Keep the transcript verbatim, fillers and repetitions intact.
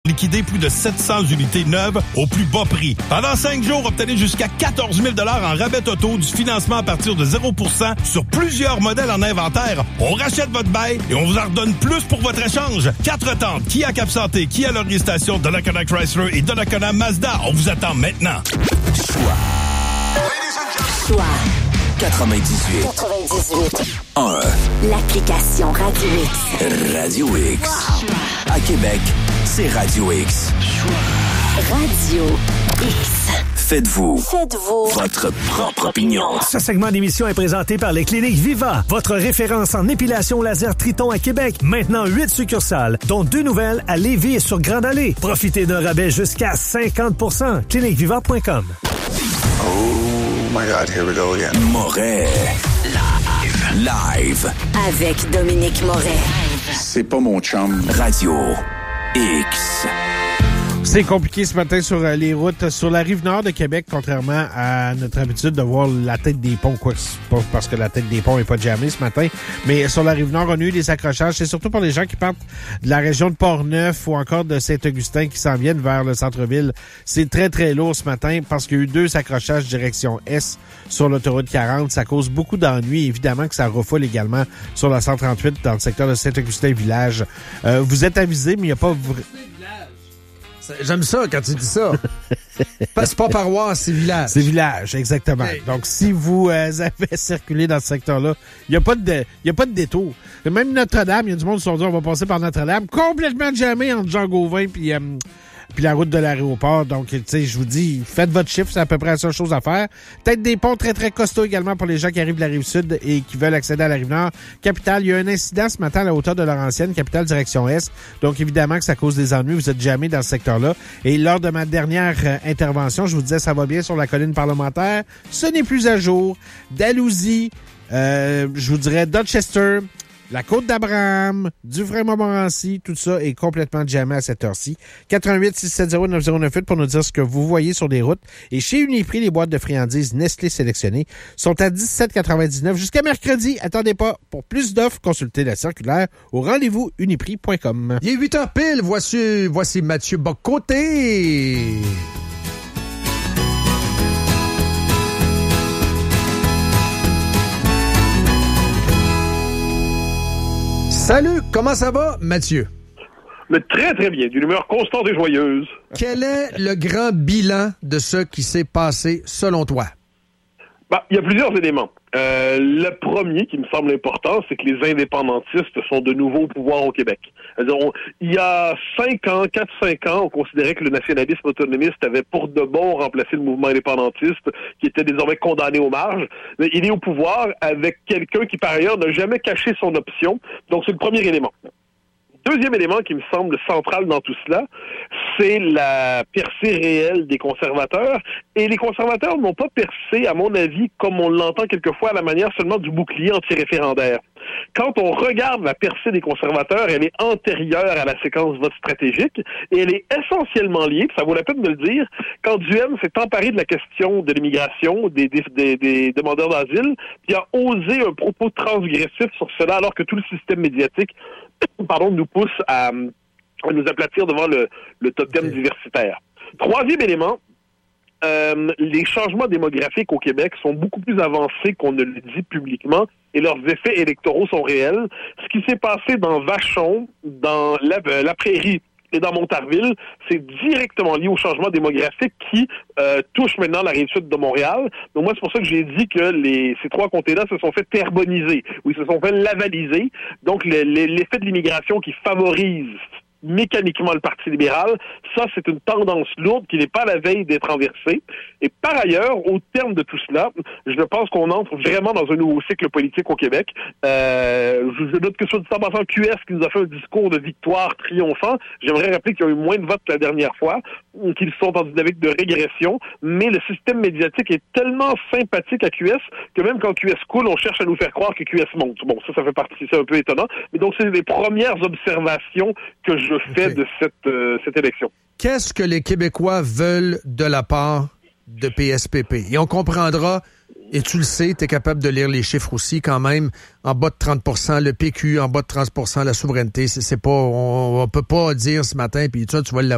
liquider plus de sept cents unités neuves au plus bas prix. Pendant cinq jours, obtenez jusqu'à quatorze mille dollars en rabais auto, du financement à partir de zéro pour cent sur plusieurs modèles en inventaire. On rachète votre bail et on vous en redonne plus pour votre échange. Quatre tentes, Kia Cap Santé, Kia Laurier Station, Donnacona Chrysler et Donnacona Mazda. On vous attend maintenant. Choix. Choix. quatre-vingt-dix-huit. quatre-vingt-dix-huit. un. L'application Radio X. Radio X. Wow. À Québec, c'est Radio X. Radio X. Faites-vous. Faites-vous. Votre propre opinion. Ce segment d'émission est présenté par les cliniques Viva, votre référence en épilation laser Triton à Québec. Maintenant, huit succursales, dont deux nouvelles à Lévis et sur Grande Allée. Profitez d'un rabais jusqu'à cinquante pour cent. clinique viva point com. Oh my God, here we go again. Moret. Live. Live. Avec Dominique Moret. C'est pas mon chum. Radio X. C'est compliqué ce matin sur euh, les routes. Sur la rive nord de Québec, contrairement à notre habitude de voir la tête des ponts, quoi que c'est pas parce que la tête des ponts n'est pas jammée ce matin, mais sur la rive nord, on a eu des accrochages. C'est surtout pour les gens qui partent de la région de Portneuf ou encore de Saint-Augustin qui s'en viennent vers le centre-ville. C'est très, très lourd ce matin parce qu'il y a eu deux accrochages direction Est sur l'autoroute quarante. Ça cause beaucoup d'ennuis. Évidemment que ça refoule également sur la cent trente-huit dans le secteur de Saint-Augustin-Village. Euh, vous êtes avisés, mais il n'y a pas... Vra... J'aime ça quand tu dis ça. C'est pas paroisse, c'est village. C'est village, exactement. Okay. Donc, si vous euh, avez circulé dans ce secteur-là, il n'y a pas de, il y a pas de détour. Même Notre-Dame, il y a du monde qui se sont dit, on va passer par Notre-Dame, complètement jammé entre Jean-Gauvin puis euh, puis la route de l'aéroport. Donc, tu sais, je vous dis, faites votre chiffre, c'est à peu près la seule chose à faire. Peut-être des ponts très, très costauds également pour les gens qui arrivent de la Rive-Sud et qui veulent accéder à la Rive-Nord. Capitale, il y a un incident ce matin à la hauteur de Laurentienne, Capitale, direction Est. Donc, évidemment que ça cause des ennuis. Vous êtes jamais dans ce secteur-là. Et lors de ma dernière euh, intervention, je vous disais, ça va bien sur la colline parlementaire. Ce n'est plus à jour. Dalhousie, euh, je vous dirais Dorchester, la Côte d'Abraham, Dufresne-Montmorency, tout ça est complètement jammé à cette heure-ci. quatre un huit, six sept zéro, neuf zéro neuf huit pour nous dire ce que vous voyez sur les routes. Et chez Uniprix, les boîtes de friandises Nestlé sélectionnées sont à dix-sept quatre-vingt-dix-neuf jusqu'à mercredi. Attendez pas. Pour plus d'offres, consultez la circulaire au rendez-vous uniprix point com. Il est huit heures pile. Voici, voici Mathieu Bocoté. Salut, comment ça va, Mathieu? Mais très, très bien, d'une humeur constante et joyeuse. Quel est le grand bilan de ce qui s'est passé, selon toi? Bah, il y a plusieurs éléments. Euh, le premier qui me semble important, c'est que les indépendantistes sont de nouveau au pouvoir au Québec. C'est-à-dire, on, il y a cinq ans, quatre, cinq ans, on considérait que le nationalisme autonomiste avait pour de bon remplacé le mouvement indépendantiste, qui était désormais condamné aux marges. Mais il est au pouvoir avec quelqu'un qui, par ailleurs, n'a jamais caché son option. Donc, c'est le premier élément. Deuxième élément qui me semble central dans tout cela, c'est la percée réelle des conservateurs. Et les conservateurs n'ont pas percé, à mon avis, comme on l'entend quelquefois, à la manière seulement du bouclier anti-référendaire. Quand on regarde la percée des conservateurs, elle est antérieure à la séquence vote stratégique et elle est essentiellement liée, ça vaut la peine de le dire, quand Duhaime s'est emparé de la question de l'immigration, des, des, des, des demandeurs d'asile, puis a osé un propos transgressif sur cela alors que tout le système médiatique pardon, nous pousse à, à nous aplatir devant le, le totem diversitaire. Troisième élément, euh, les changements démographiques au Québec sont beaucoup plus avancés qu'on ne le dit publiquement et leurs effets électoraux sont réels. Ce qui s'est passé dans Vachon, dans la, euh, la Prairie et dans Montarville, c'est directement lié au changement démographique qui euh, touche maintenant la Rive-Sud de Montréal. Donc moi, c'est pour ça que j'ai dit que les, ces trois comtés-là se sont fait terreboniser, ou ils se sont fait lavaliser. Donc le, le, l'effet de l'immigration qui favorise mécaniquement le Parti libéral, ça, c'est une tendance lourde qui n'est pas à la veille d'être renversée. Et par ailleurs, au terme de tout cela, je pense qu'on entre vraiment dans un nouveau cycle politique au Québec. Euh, je note que sur le temps passant, Q S qui nous a fait un discours de victoire triomphant. J'aimerais rappeler qu'il y a eu moins de votes que la dernière fois, qu'ils sont en dynamique de régression, mais le système médiatique est tellement sympathique à Q S que même quand Q S coule, on cherche à nous faire croire que Q S monte. Bon, ça, ça fait partie, c'est un peu étonnant. Mais donc, c'est les premières observations que je fais okay. de cette, euh, cette élection. Qu'est-ce que les Québécois veulent de la part de P S P P? Et on comprendra, et tu le sais, tu es capable de lire les chiffres aussi quand même, en bas de trente pour cent, le P Q, en bas de trente pour cent, la souveraineté, c'est, c'est pas, on, on peut pas dire ce matin, puis ça, tu vas l'avoir.